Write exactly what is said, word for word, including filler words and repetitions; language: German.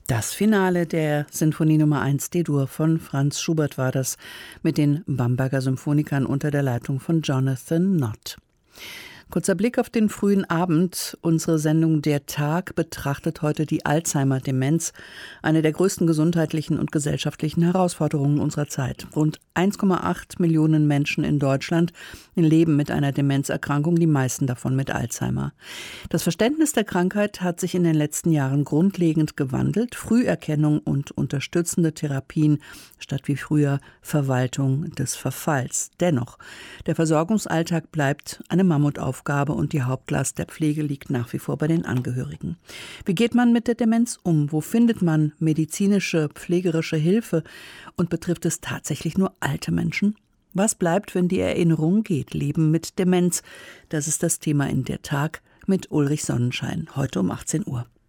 Das Finale der Sinfonie Nummer eins D-Dur von Franz Schubert war das mit den Bamberger Symphonikern unter der Leitung von Jonathan Nott. Kurzer Blick auf den frühen Abend. Unsere Sendung Der Tag betrachtet heute die Alzheimer-Demenz, eine der größten gesundheitlichen und gesellschaftlichen Herausforderungen unserer Zeit. Rund eins Komma acht Millionen Menschen in Deutschland leben mit einer Demenzerkrankung, die meisten davon mit Alzheimer. Das Verständnis der Krankheit hat sich in den letzten Jahren grundlegend gewandelt. Früherkennung und unterstützende Therapien statt wie früher Verwaltung des Verfalls. Dennoch, der Versorgungsalltag bleibt eine Mammutaufgabe und die Hauptlast der Pflege liegt nach wie vor bei den Angehörigen. Wie geht man mit der Demenz um? Wo findet man medizinische, pflegerische Hilfe? Und betrifft es tatsächlich nur alte Menschen? Was bleibt, wenn die Erinnerung geht? Leben mit Demenz. Das ist das Thema in Der Tag mit Ulrich Sonnenschein, heute um achtzehn Uhr.